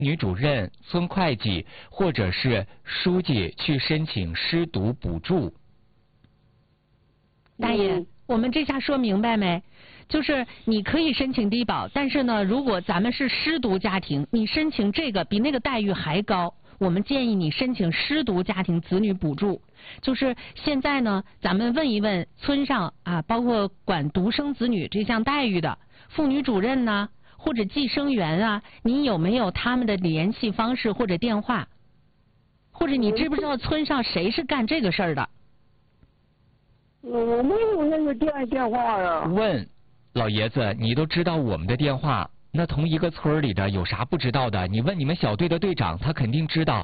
女主任、村会计或者是书记去申请失独补助。 大爷，我们这下说明白没？就是你可以申请低保，但是呢，如果咱们是失独家庭，你申请这个比那个待遇还高，我们建议你申请失独家庭子女补助。就是现在呢，咱们问一问村上啊，包括管独生子女这项待遇的妇女主任呢，或者计生员啊，你有没有他们的联系方式或者电话？或者你知不知道村上谁是干这个事儿的？ 我没有那个电话呀。 问老爷子，你都知道我们的电话，那同一个村里的有啥不知道的？你问你们小队的队长，他肯定知道。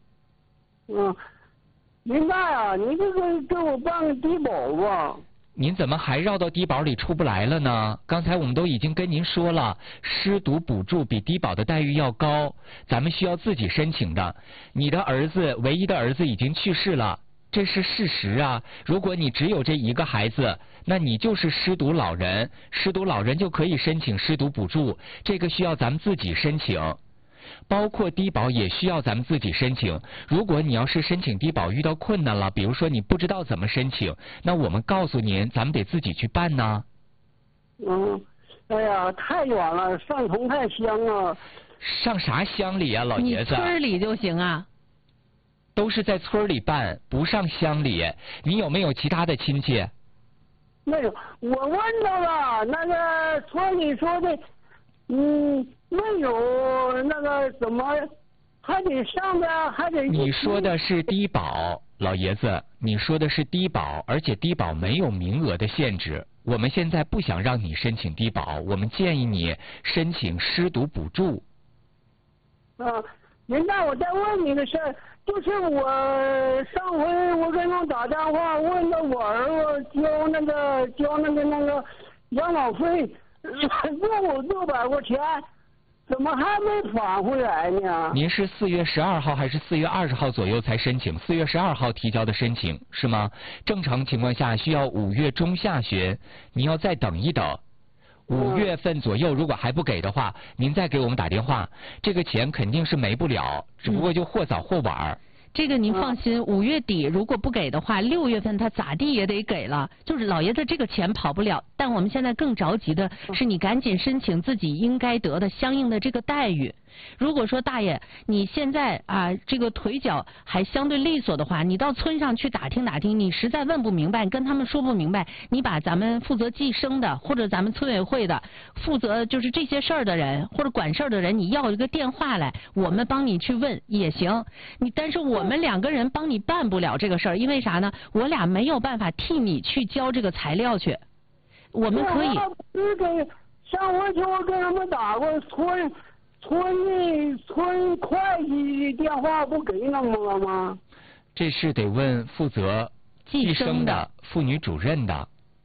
您大呀，你这个给我办个低保吧。 您怎么还绕到低保里出不来了呢？刚才我们都已经跟您说了，失独补助比低保的待遇要高，咱们需要自己申请的。你的儿子，唯一的儿子已经去世了，这是事实啊。如果你只有这一个孩子，那你就是失独老人，失独老人就可以申请失独补助，这个需要咱们自己申请。包括低保也需要咱们自己申请。如果你要是申请低保遇到困难了，比如说你不知道怎么申请，那我们告诉您，咱们得自己去办呢。 哎呀，太远了，上同泰乡啊。 上啥乡里啊，老爷子？ 你村里就行啊。 都是在村里办，不上乡里。你有没有其他的亲戚？ 没有，我问到了，那个村里说的，没有那个怎么，还得上边还得。 你说的是低保，老爷子，你说的是低保，而且低保没有名额的限制。我们现在不想让你申请低保，我们建议你申请失独补助。 您大，我再问你个事儿，就是我上回我给他打电话问到我儿子交那个养老费，600块钱。怎么还没返回来呢？ 您是4月12号还是4月20号左右才申请？4月12号提交的申请是吗？正常情况下需要5月中下旬，你要再等一等。5月份左右如果还不给的话，您再给我们打电话。这个钱肯定是没不了，只不过就或早或晚。 这个您放心，5月底如果不给的话，6月份他咋地也得给了。就是老爷子这个钱跑不了，但我们现在更着急的是你赶紧申请自己应该得的相应的这个待遇。如果说大爷你现在啊这个腿脚还相对利索的话，你到村上去打听打听，你实在问不明白，跟他们说不明白，你把咱们负责计生的或者咱们村委会的负责就是这些事儿的人或者管事儿的人，你要一个电话来，我们帮你去问也行。但是我们2个人帮你办不了这个事儿，因为啥呢？我俩没有办法替你去交这个材料去。我们可以。 上回就我跟他们打过村会计电话不给那么了吗？ 这是得问负责计生的妇女主任的。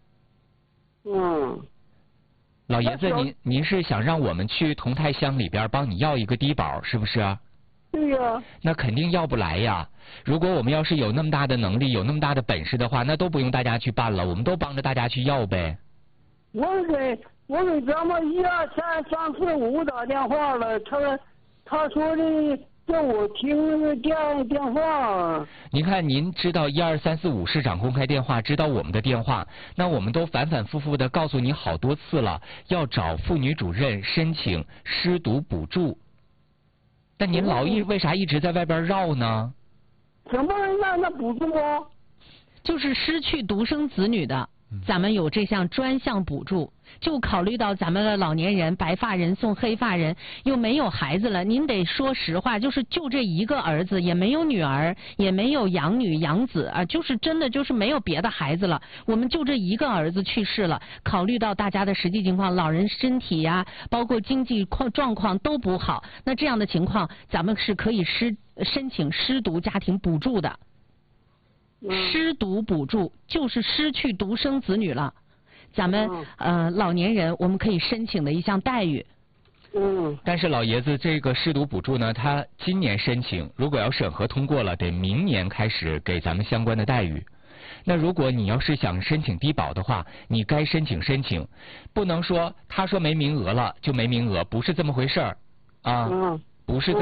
老爷子，您是想让我们去同泰乡里边帮你要一个低保，是不是？ 对呀。 那肯定要不来呀。如果我们要是有那么大的能力，有那么大的本事的话，那都不用大家去办了，我们都帮着大家去要呗。 我给咱们1、2、3、3、4、5打电话了，他说的叫我听那个电话。 您看，您知道1、2、3、4、5市长公开电话，知道我们的电话，那我们都反反复复的告诉你好多次了，要找妇女主任申请失独补助。但您为啥一直在外边绕呢？ 什么那补助啊？ 就是失去独生子女的。咱们有这项专项补助，就考虑到咱们的老年人、白发人送黑发人，又没有孩子了，您得说实话，就这一个儿子，也没有女儿，也没有养女养子啊，就是真的就是没有别的孩子了，我们就这一个儿子去世了，考虑到大家的实际情况，老人身体呀，包括经济状况都不好，那这样的情况，咱们是可以申请失独家庭补助的。失独补助就是失去独生子女了，咱们老年人我们可以申请的一项待遇。 但是老爷子，这个失独补助呢，他今年申请，如果要审核通过了，得明年开始给咱们相关的待遇。那如果你要是想申请低保的话，你该申请，不能说他说没名额了就没名额，不是这么回事儿啊，不是这么